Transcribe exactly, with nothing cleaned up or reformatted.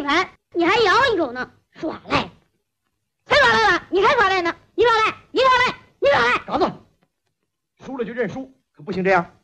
盘，你还摇一手呢，耍赖！谁耍赖了？你还耍赖呢？你耍赖！你耍赖！你耍赖！ 嘎子，输了就认输，可不行这样。